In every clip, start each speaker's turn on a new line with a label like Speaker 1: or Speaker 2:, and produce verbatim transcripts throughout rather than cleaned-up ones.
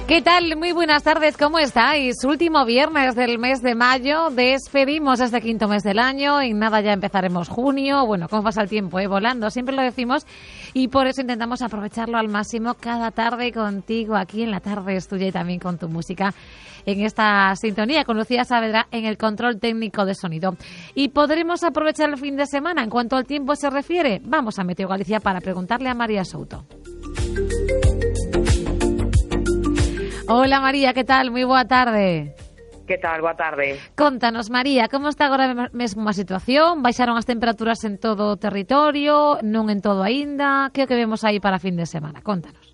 Speaker 1: ¿Qué tal? Muy buenas tardes, ¿cómo estáis? Último viernes del mes de mayo, despedimos este quinto mes del año, en nada ya empezaremos junio. Bueno, cómo pasa el tiempo, ¿eh? Volando, siempre lo decimos, y por eso intentamos aprovecharlo al máximo cada tarde contigo, aquí en La Tarde es Tuya, y también con tu música en esta sintonía, con Lucía Saavedra en el control técnico de sonido. Y podremos aprovechar el fin de semana. En cuanto al tiempo se refiere, vamos a Meteo Galicia para preguntarle a María Souto. Hola María, ¿qué tal? Moi boa tarde.
Speaker 2: Que tal? Boa tarde.
Speaker 1: Contanos, María, como está agora mesmo a situación? Baixaron as temperaturas en todo o territorio, non en todo aínda? Que é o que vemos aí para fin de semana? Contanos.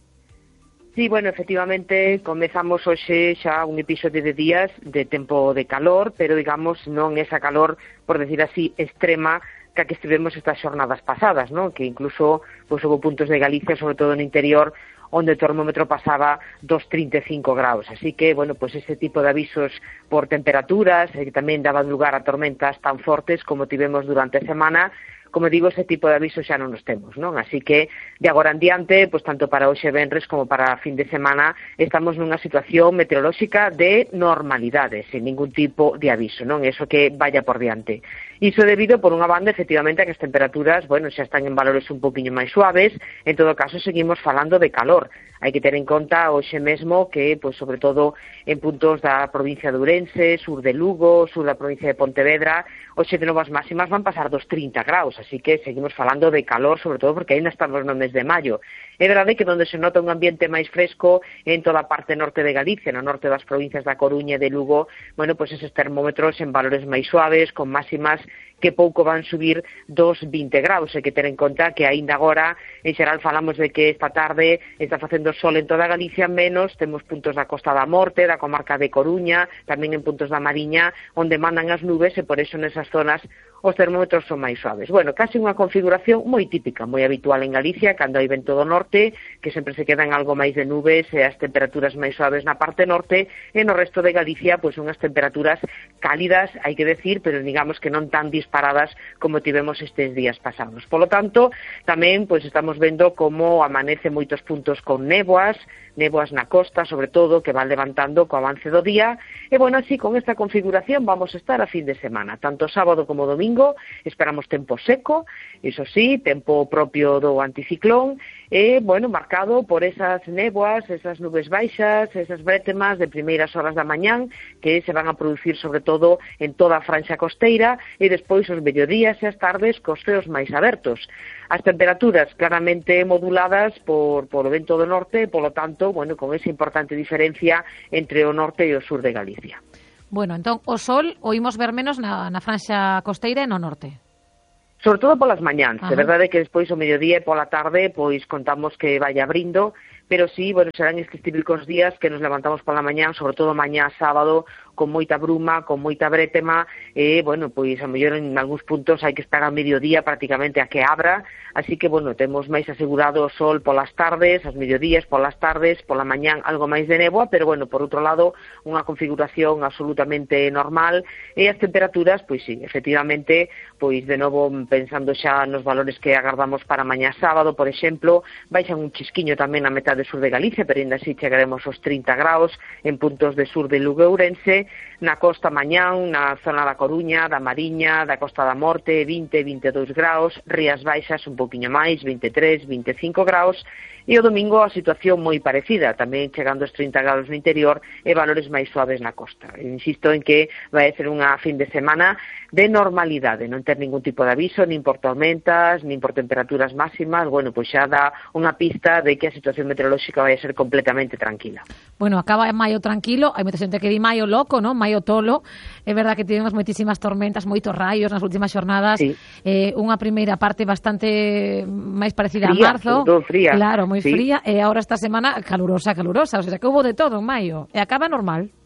Speaker 2: Sí, bueno, efectivamente, comezamos hoxe xa un episodio de días de tempo de calor, pero digamos non esa calor, por decir así, extrema que a que estivemos estas xornadas pasadas, ¿no? Que incluso pues, houve puntos de Galicia, sobre todo no interior, onde o termómetro pasaba dos coma trinta e cinco graus. Así que, bueno, pues ese tipo de avisos por temperaturas, eh, que tamén daban lugar a tormentas tan fortes como tivemos durante a semana, como digo, ese tipo de avisos xa non nos temos, non? Así que, de agora en diante, pues tanto para hoxe venres como para fin de semana, estamos nunha situación meteorolóxica de normalidade, sin ningún tipo de aviso, non? Eso que vaya por diante. Iso debido, por unha banda, efectivamente, a que as temperaturas, bueno, xa están en valores un poquinho máis suaves. En todo caso, seguimos falando de calor. Hai que ter en conta hoxe mesmo que, pues, sobre todo en puntos da provincia de Ourense, sur de Lugo, sur da provincia de Pontevedra, hoxe de novas máximas van pasar dos trinta graus, así que seguimos falando de calor, sobre todo porque ainda estamos no mes de maio. É verdade que onde se nota un ambiente máis fresco en toda a parte norte de Galicia, no norte das provincias da Coruña e de Lugo, bueno, pues eses termómetros en valores máis suaves, con máximas que pouco van subir dos vinte graus. Hai que ter en conta que aínda agora, en xeral, falamos de que esta tarde está facendo sol en toda Galicia, menos temos puntos da Costa da Morte, da comarca de Coruña, tamén en puntos da Mariña, onde mandan as nubes, e por eso nesas zonas os termómetros son máis suaves. Bueno, casi unha configuración moi típica, moi habitual en Galicia, cando hai vento do norte, que sempre se quedan algo máis de nubes e as temperaturas máis suaves na parte norte, e no resto de Galicia, pois unhas temperaturas cálidas, hai que decir, pero digamos que non tan disparadas como tivemos estes días pasados. Por lo tanto, tamén pois estamos vendo como amanece moitos puntos con néboas, néboas na costa, sobre todo, que van levantando co avance do día, e, bueno, así, con esta configuración vamos a estar a fin de semana, tanto sábado como domingo, esperamos tempo seco, iso sí, tempo propio do anticiclón, e, bueno, marcado por esas néboas, esas nubes baixas, esas brétemas de primeiras horas da mañán, que se van a producir, sobre todo, en toda a franxa costeira, e despois os mediodías e as tardes cos ceos máis abertos. As temperaturas claramente moduladas por, por o vento do norte, polo tanto, bueno, con esa importante diferencia entre o norte e o sur de Galicia.
Speaker 1: Bueno, entón, o sol o imos ver menos na, na franxa costeira e no norte?
Speaker 2: Sobre todo polas mañáns.
Speaker 1: Ajá.
Speaker 2: De verdade que despois o mediodía e pola tarde, pois contamos que vai abrindo, pero sí, bueno, serán estes típicos días que nos levantamos pola mañán, sobre todo mañá sábado, con moita bruma, con moita brétema, e, bueno, pois a mellor en algúns puntos hai que esperar ao mediodía prácticamente a que abra, así que, bueno, temos máis asegurado o sol polas tardes, as mediodías polas tardes, pola mañán algo máis de néboa, pero, bueno, por outro lado, unha configuración absolutamente normal, e as temperaturas, pois sí, efectivamente, pois de novo pensando xa nos valores que agardamos para mañá sábado, por exemplo, baixan un chisquiño tamén a metade sur de Galicia, pero ainda así chegaremos aos trinta graus en puntos de sur de Lugo e Ourense, na costa mañán, na zona da Coruña, da Mariña, da Costa da Morte, vinte, vinte e dous graus, Rías Baixas un pouquiño máis, vinte e tres, vinte e cinco graus, e o domingo a situación moi parecida, tamén chegando aos trinta graus no interior e valores máis suaves na costa. Insisto en que vai ser unha fin de semana de normalidade, non ter ningún tipo de aviso, nin por tormentas, nin por temperaturas máximas. Bueno, pois xa dá unha pista de que a situación meteorolóxica vai ser completamente tranquila.
Speaker 1: Bueno, acaba en maio tranquilo, hai moita xente que di maio loco, non? Maio tolo. É verdad que tivemos moitísimas tormentas, moitos raios nas últimas xornadas, sí. eh, unha primeira parte bastante máis parecida
Speaker 2: fría,
Speaker 1: a marzo.
Speaker 2: Fría,
Speaker 1: claro, moi
Speaker 2: sí.
Speaker 1: fría, e agora esta semana calurosa, calurosa, o sea, que hubo de todo en maio, e acaba normal.